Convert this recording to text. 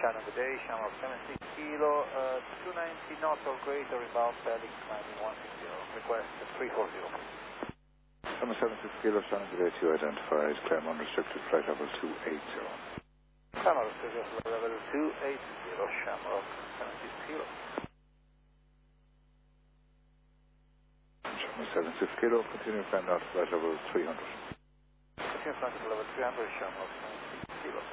China, good day, Shamrock 76 kilo, 290 knots or greater, inbound Pelix 9160, request 340. Summer 76 kilo, Shannon, good day to you, identified, climb unrestricted, flight level 280. Climb unrestricted, level 280, Shamrock 76 kilo. Summer 76 kilo, continue climb out, flight level 300. Continue flight level 300, Shamrock 76 kilo.